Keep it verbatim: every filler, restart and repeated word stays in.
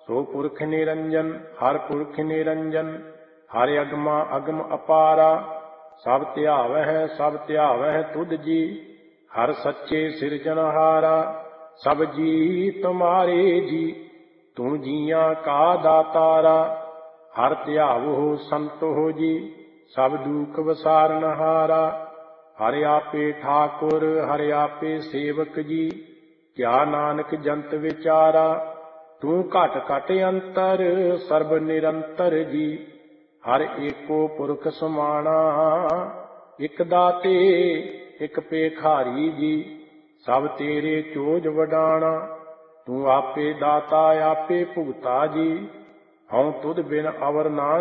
ਸੋ ਪੁਰਖ ਨਿਰੰਜਨ ਹਰ ਪੁਰਖ ਨਿਰੰਜਨ, ਹਰਿ ਅਗਮਾ ਅਗਮ ਅਪਾਰਾ। ਸਭ ਧਿਆਵਹਿ ਸਭ ਧਿਆਵਹਿ ਤੁਧ ਜੀ, ਹਰ ਸੱਚੇ ਸਿਰਜਨਹਾਰਾ। ਸਭ ਜੀ ਤੁਮਾਰੇ ਜੀ, ਤੂੰ ਜੀਆਂ ਕਾ ਦਾਤਾਰਾ। ਹਰ ਧਿਆਵੋ ਸੰਤੋ ਜੀ, ਸਭ ਦੁਖ ਵਸਾਰਨਹਾਰਾ। ਹਰਿ ਆਪੇ ਠਾਕੁਰ ਹਰਿ ਆਪੇ ਸੇਵਕ ਜੀ, ਕਿਆ ਨਾਨਕ ਜੰਤ ਵਿਚਾਰਾ। ਤੂੰ ਘਟ ਘਟ ਅੰਤਰ ਸਰਬ ਨਿਰੰਤਰ ਜੀ, ਹਰ ਏਕੋ ਪੁਰਖ ਸਮਾਣਾ। ਇਕ ਦਾਤੇ ਇਕ ਭੇਖਾਰੀ ਜੀ, ਸਭ ਤੇਰੇ ਚੋਜ ਵਡਾਣਾ। ਤੂੰ ਆਪੇ ਦਾਤਾ ਆਪੇ ਭੁਗਤਾ ਜੀ, ਹਉ ਤੁਧ ਬਿਨ ਅਵਰ ਨਾ